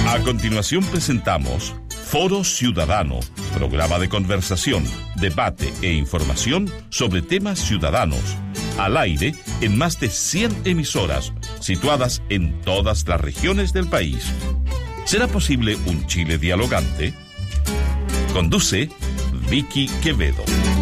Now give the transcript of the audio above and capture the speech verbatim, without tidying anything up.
A continuación presentamos Foro Ciudadano, programa de conversación, debate e información sobre temas ciudadanos, al aire en más de cien emisoras, situadas en todas las regiones del país. ¿Será posible un Chile dialogante? Conduce Vicky Quevedo.